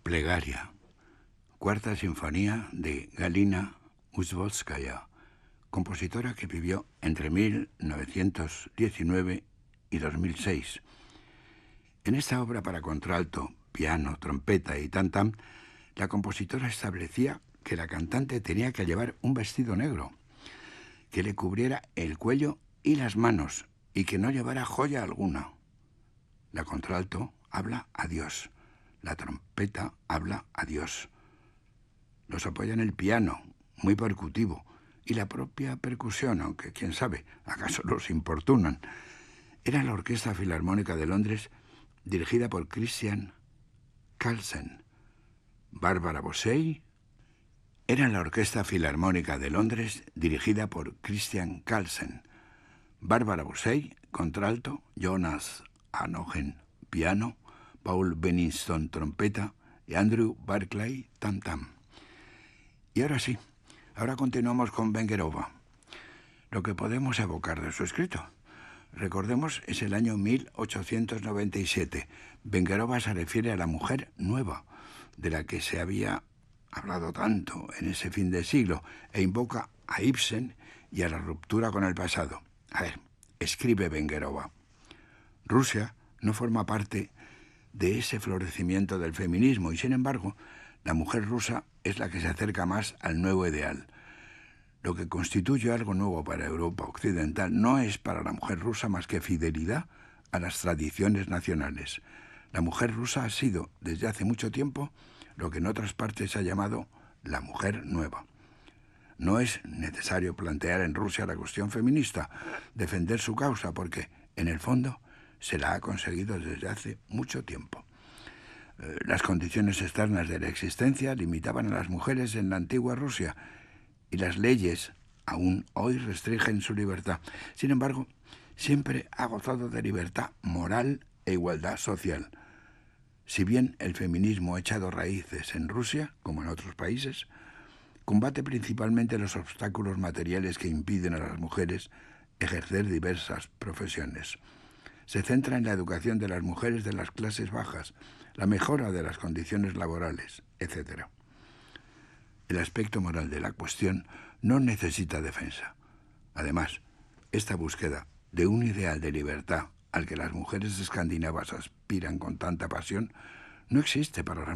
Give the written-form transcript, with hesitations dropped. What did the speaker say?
Plegaria, cuarta sinfonía de Galina Uzbolskaya, compositora que vivió entre 1919 y 2006. En esta obra para contralto, piano, trompeta y tam-tam, la compositora establecía que la cantante tenía que llevar un vestido negro, que le cubriera el cuello y las manos y que no llevara joya alguna. La contralto habla a Dios, la trompeta habla a Dios. Los apoyan el piano, muy percutivo, y la propia percusión, aunque quién sabe, acaso los importunan. Era la Orquesta Filarmónica de Londres, dirigida por Christian Carlsen. Bárbara Bosey era la Orquesta Filarmónica de Londres, dirigida por Christian Carlsen. Bárbara Bosey, contralto, Jonas Anogen, piano, Paul Benniston, trompeta, y Andrew Barclay, tam-tam. Y ahora sí, ahora continuamos con Vengerova. Lo que podemos evocar de su escrito, recordemos, es el año 1897. Vengerova se refiere a la mujer nueva, de la que se había hablado tanto en ese fin de siglo, e invoca a Ibsen y a la ruptura con el pasado. A ver, escribe Vengerova. Rusia no forma parte de ese florecimiento del feminismo y, sin embargo, la mujer rusa es la que se acerca más al nuevo ideal. Lo que constituye algo nuevo para Europa occidental no es para la mujer rusa más que fidelidad a las tradiciones nacionales. La mujer rusa ha sido, desde hace mucho tiempo, lo que en otras partes se ha llamado la mujer nueva. No es necesario plantear en Rusia la cuestión feminista, defender su causa, porque, en el fondo, se la ha conseguido desde hace mucho tiempo. Las condiciones externas de la existencia limitaban a las mujeres en la antigua Rusia y las leyes aún hoy restringen su libertad. Sin embargo, siempre ha gozado de libertad moral e igualdad social. Si bien el feminismo ha echado raíces en Rusia, como en otros países, combate principalmente los obstáculos materiales que impiden a las mujeres ejercer diversas profesiones. Se centra en la educación de las mujeres de las clases bajas, la mejora de las condiciones laborales, etc. El aspecto moral de la cuestión no necesita defensa. Además, esta búsqueda de un ideal de libertad al que las mujeres escandinavas aspiran con tanta pasión no existe para las